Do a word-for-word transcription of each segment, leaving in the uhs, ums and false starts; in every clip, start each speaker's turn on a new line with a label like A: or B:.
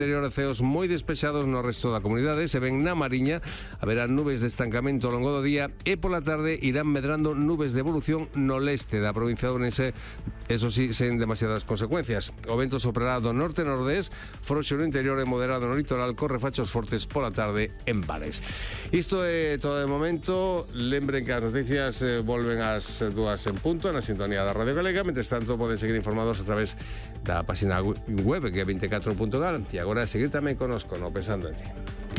A: Interior, ceos moi despexados no resto da comunidade. Se ven na Mariña, haberá nubes de estancamento ao longo do día e pola tarde irán medrando nubes de evolución no leste da provincia de Ourense, eso sí, sen demasiadas consecuencias. O vento soprará do norte-nordés, frouxo no interior e moderado no litoral, con refachos fortes pola tarde en bares. Isto é todo de momento. Lembren que as noticias eh, volven ás dúas en punto na sintonía da Radio Galega. Mentres tanto, poden seguir informados a través da página web que é veinticuatro punto gal. E agora seguir tamén conosco no Pensando en Ti.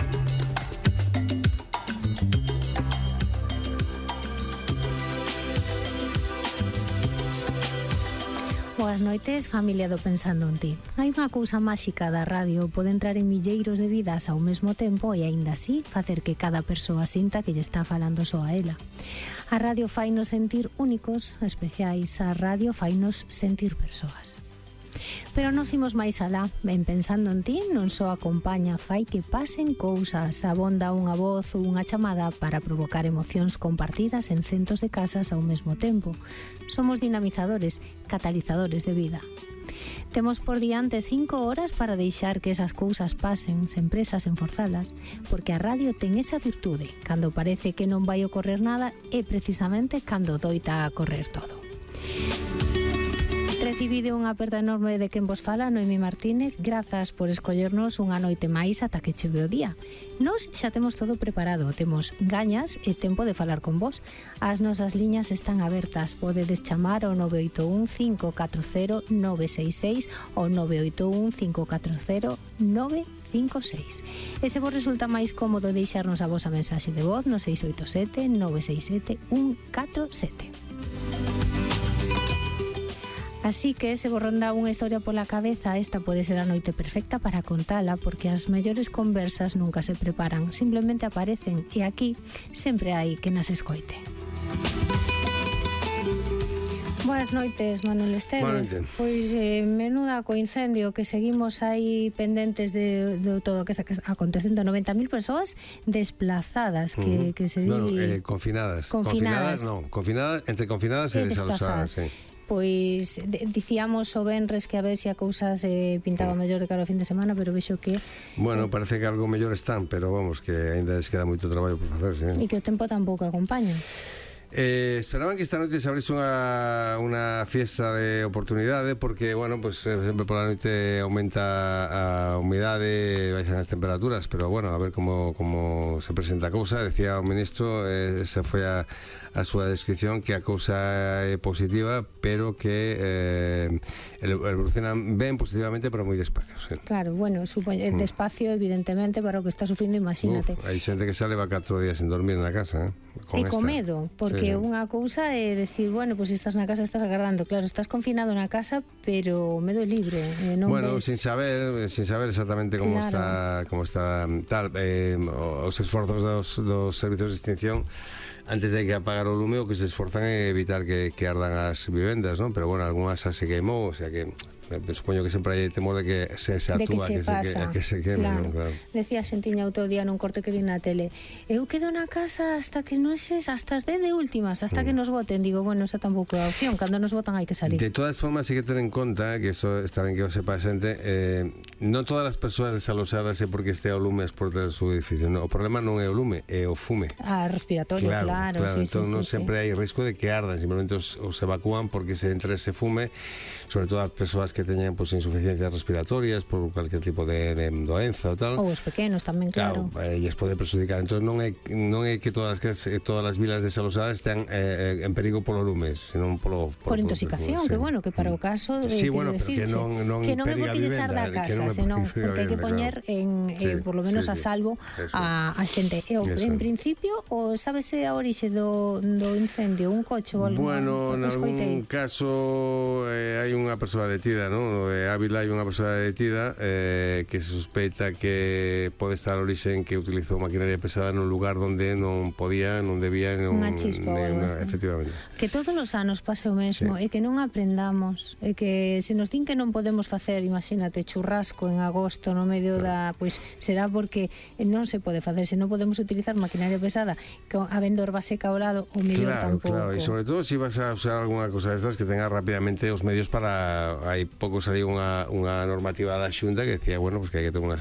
B: Boas noites, familia do Pensando en Ti. Hai unha cousa máxica da radio, pode entrar en milleiros de vidas ao mesmo tempo e aínda así facer que cada persoa sinta que lle está falando só a ela. A radio fainos sentir únicos, especiais, a radio fainos sentir persoas. Pero nos imos máis alá. Ben, Pensando en Ti non só acompaña, fai que pasen cousas, abonda unha voz ou unha chamada para provocar emocións compartidas en centos de casas ao mesmo tempo. Somos dinamizadores, catalizadores de vida. Temos por diante cinco horas para deixar que esas cousas pasen, sen presas, sen forzalas, porque a radio ten esa virtude. Cando parece que non vai ocorrer nada, é precisamente cando doita a correr todo. Recibide unha aperta enorme de quen vos fala, Noemi Martínez. Grazas por escollernos unha noite máis ata que chegue o día. Nos xa temos todo preparado, temos gañas e tempo de falar con vos. As nosas liñas están abertas. Podedes chamar ao nove oito un, cinco catro cero, nove seis seis ou nove oito un, cinco catro cero, nove cinco seis. E se vos resulta máis cómodo deixarnos a vosa mensaxe de voz no seis oito sete, nove seis sete, un catro sete. Así que se vos ronda unha historia pola cabeza, esta pode ser a noite perfecta para contala, porque as mellores conversas nunca se preparan, simplemente aparecen, e aquí sempre hai que nas escoite. Boas noites, Manuel Esteve. Pois eh, menuda co incendio que seguimos aí pendentes de, de todo o que está acontecendo. noventa mil persoas desplazadas que, uh-huh. que se di...
A: Bueno, eh, confinadas. Confinadas. Confinadas, non. Confinadas, entre confinadas e, e desalozadas, sí.
B: Pois dicíamos o venres que a ver se a cousa se pintaba mellor de cara ao fin de semana, pero vexo que...
A: Bueno, parece que algo mellor están, pero vamos, que ainda les queda moito traballo por facerse.
B: E que o tempo tampouco acompaña.
A: Eh, esperaban que esta noite se abrise unha, unha fiesta de oportunidade, porque, bueno, pues sempre pola noite aumenta a humidade, baixan as temperaturas, pero, bueno, a ver como, como se presenta a cousa. Decía o ministro, eh, esa foi a, a súa descripción, que a cousa é positiva, pero que eh, evolucionan ben positivamente, pero moi despacio, sí.
B: Claro, bueno, supoño, mm. despacio, evidentemente, para o que está sufrindo, imagínate.
A: Uf, hai xente que sale va catro días sin dormir na casa, eh?
B: Con e con medo, porque sí. Unha cousa é decir, bueno, pois pues estás na casa, estás agardando, claro, estás confinado na casa, pero medo libre, eh, non
A: bueno,
B: ves...
A: sin saber, sin saber exactamente como claro. está, como está tal, eh, os esforzos dos, dos servizos de extinción antes de que apagar o lume, o que se esforzan é evitar que, que ardan as vivendas, ¿no? Pero bueno, algunhas se queimou, o sea que me supoño que sempre hai temor de que se, se actúa, que, que, se, que, que se queme,
B: claro.
A: ¿no? Claro.
B: Decía Xentiña outro día nun corte que vi na tele, eu quedo na casa hasta que non ses, hasta as dez de últimas, hasta mm. que nos voten. Digo, bueno, esa tampouco é a opción, cando nos votan hai que salir.
A: De todas formas, hai que ter en conta que eso está ben que o sepa a xente, eh, non todas as persoas desalosadas é porque este o lume as portas do seu edificio, no, o problema non é o lume, é o fume.
B: Ah, respiratorio, claro, claro,
A: claro.
B: Sí,
A: entón
B: sí,
A: non
B: sí,
A: sempre
B: sí.
A: hai risco de que ardan, simplemente os, os evacúan porque se entra ese fume, sobre todo as persoas que teñen pues, insuficiencias respiratorias por cualquier tipo de, de doenza ou tal.
B: Ou os pequenos tamén, claro.
A: Claro, eh, lles pode perjudicar. Entón non é, non é que todas as, todas as vilas desalosadas estén eh, en perigo polo lume, senón polo...
B: Por, por intoxicación, por, que sí. bueno, que para o caso de,
A: sí, bueno,
B: decirche,
A: que non, non
B: que non é porque lles arda a casa, non senón porque hai que poñer claro. en, eh, sí, por lo menos sí, a salvo sí. a, a xente. E, o, en principio, o sábese a orixe do, do incendio, un coche ou algo?
A: Bueno, en algún caso eh, hai unha persoa detida, non? No de Ávila hai unha persoa detida eh, que se sospeita que pode estar a orixe en que utilizou maquinaria pesada nun lugar onde non podía, non debía, non,
B: unha chispa,
A: ne, una, efectivamente.
B: Que todos os anos pase o mesmo, sí. E que non aprendamos, e que se nos din que non podemos facer, imagínate, churrasco en agosto no medio da, pois pues, será porque non se pode facer, se non podemos utilizar maquinaria pesada, que habendo erva seca ao lado, o mellor
A: claro,
B: tampouco.
A: Claro, e sobre todo se si vas a usar alguna cosa destas que tenga rápidamente os medios para aí pouco saliu unha, unha normativa da Xunta que decía, bueno, pues que hai que ter unha